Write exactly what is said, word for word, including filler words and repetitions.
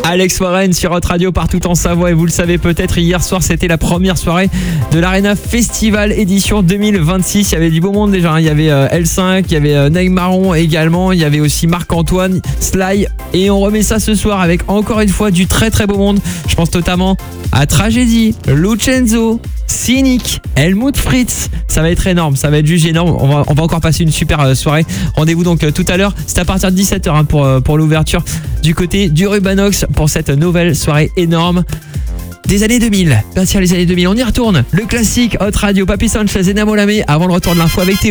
Alex Warren sur Hot Radio partout en Savoie et vous le savez peut-être, hier soir c'était la première soirée de l'Arena Festival édition deux mille vingt-six. Il y avait du beau monde déjà, hein. Il y avait euh, L cinq, il y avait euh, Neymaron également, il y avait aussi Marc-Antoine, Sly et on remet ça ce soir avec encore une fois du très très beau monde. Je pense notamment à Tragédie, Lucenzo, Cynic, Helmut Fritz. Ça va être énorme, ça va être juste énorme. On va, on va encore passer une super euh, soirée. Rendez-vous donc euh, tout à l'heure. C'est à partir de dix-sept heures hein, pour, euh, pour l'ouverture du côté du Rubanox pour cette nouvelle soirée énorme des années deux mille. Merci à les années deux mille. On y retourne. Le classique Hot Radio, Papy Sanchez et Namo Lamé avant le retour de l'info avec Théo.